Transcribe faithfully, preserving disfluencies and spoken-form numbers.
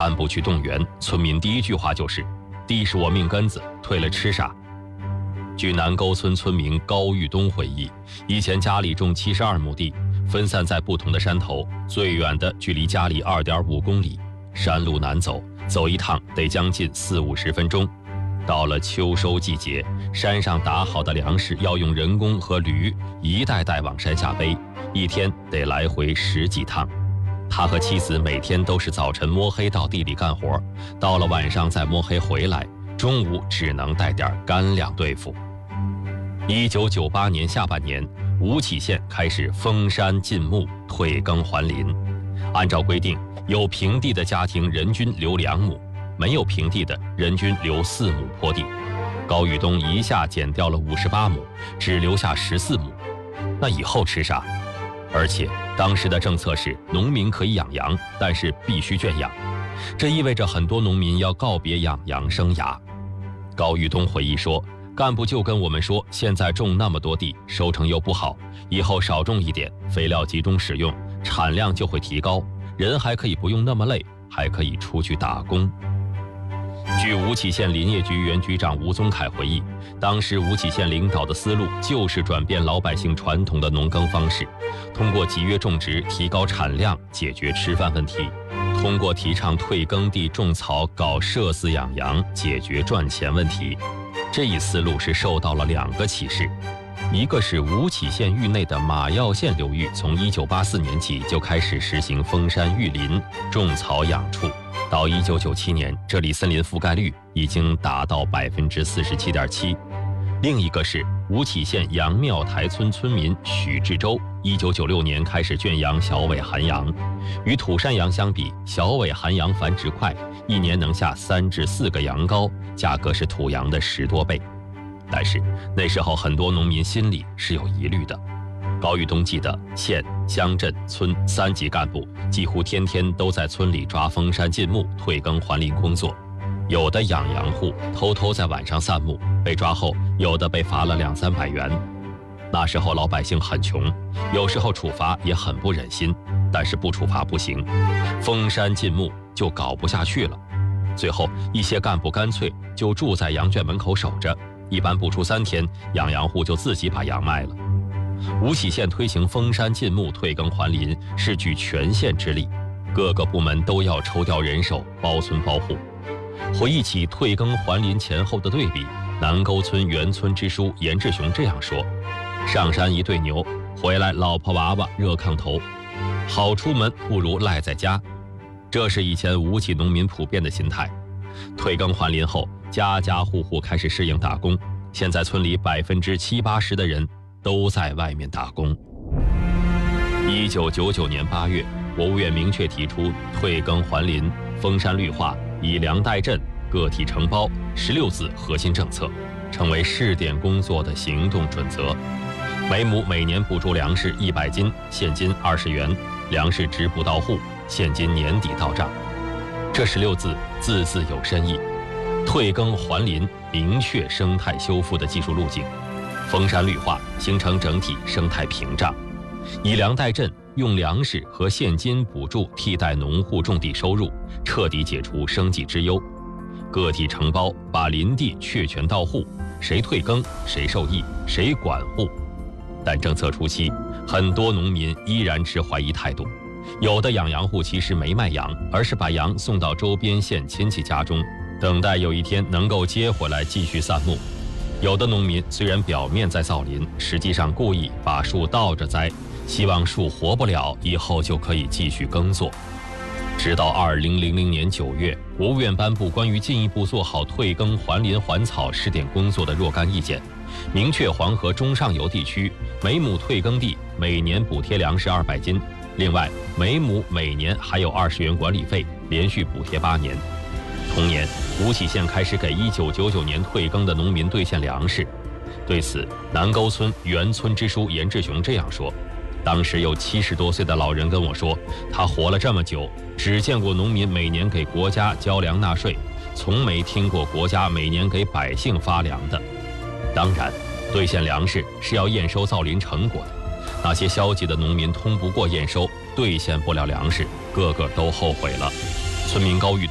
干部去动员，村民第一句话就是：“地是我命根子，退了吃啥？”据南沟村村民高玉东回忆，以前家里种七十二亩地，分散在不同的山头，最远的距离家里二点五公里，山路难走，走一趟得将近四五十分钟。到了秋收季节，山上打好的粮食要用人工和驴一袋袋往山下背，一天得来回十几趟。他和妻子每天都是早晨摸黑到地里干活，到了晚上再摸黑回来，中午只能带点干粮对付。一九九八年下半年，吴起县开始封山禁牧，退耕还林。按照规定，有平地的家庭人均留两亩，没有平地的人均留四亩坡地。高玉东一下减掉了五十八亩，只留下十四亩。那以后吃啥？而且当时的政策是，农民可以养羊，但是必须圈养，这意味着很多农民要告别养羊生涯。高玉东回忆说，干部就跟我们说，现在种那么多地，收成又不好，以后少种一点，肥料集中使用，产量就会提高，人还可以不用那么累，还可以出去打工。据吴起县林业局原局长吴宗凯回忆，当时吴起县领导的思路就是转变老百姓传统的农耕方式，通过集约种植提高产量，解决吃饭问题；通过提倡退耕地种草，搞社饲养羊，解决赚钱问题。这一思路是受到了两个启示，一个是吴起县域内的马药县流域从一九八四年起就开始实行封山育林，种草养畜，到一九九七年，这里森林覆盖率已经达到百分之四十七点七。另一个是吴起县杨庙台村村民许志洲，一九九六年开始圈养小尾寒羊。与土山羊相比，小尾寒羊繁殖快，一年能下三至四个羊羔，价格是土羊的十多倍。但是那时候很多农民心里是有疑虑的。高玉东记得，县、乡镇、村三级干部几乎天天都在村里抓封山禁牧、退耕还林工作。有的养羊户偷偷在晚上散牧，被抓后，有的被罚了两三百元。那时候老百姓很穷，有时候处罚也很不忍心，但是不处罚不行，封山禁牧就搞不下去了。最后，一些干部干脆就住在羊圈门口守着，一般不出三天，养羊户就自己把羊卖了。吴起县推行封山禁牧、退耕还林，是举全县之力，各个部门都要抽调人手，包村包户。回忆起退耕还林前后的对比，南沟村原村支书严志雄这样说：上山一对牛，回来老婆娃娃热炕头，好出门不如赖在家。这是以前吴起农民普遍的心态。退耕还林后，家家户户开始适应打工，现在村里百分之七八十的人都在外面打工。一九九九年八月，国务院明确提出退耕还林、封山绿化、以粮代赈、个体承包十六字核心政策，成为试点工作的行动准则。每亩每年补助粮食一百斤，现金二十元，粮食直补到户，现金年底到账。这十六字字字有深意，退耕还林明确生态修复的技术路径，封山绿化形成整体生态屏障，以粮代赈，用粮食和现金补助替代农户种地收入，彻底解除生计之忧。个体承包把林地确权到户，谁退耕谁受益，谁管户。但政策初期，很多农民依然持怀疑态度，有的养羊户其实没卖羊，而是把羊送到周边县亲戚家中，等待有一天能够接回来继续散牧。有的农民虽然表面在造林，实际上故意把树倒着栽，希望树活不了，以后就可以继续耕作。直到二零零零年九月，国务院颁布关于进一步做好退耕还林还草试点工作的若干意见，明确黄河中上游地区每亩退耕地每年补贴粮食二百斤，另外每亩每年还有二十元管理费，连续补贴八年。同年，吴起县开始给一九九九年退耕的农民兑现粮食。对此，南沟村原村支书严志雄这样说：当时有七十多岁的老人跟我说，他活了这么久，只见过农民每年给国家交粮纳税，从没听过国家每年给百姓发粮的。当然，兑现粮食是要验收造林成果的，那些消极的农民通不过验收，兑现不了粮食，个个都后悔了。村民高玉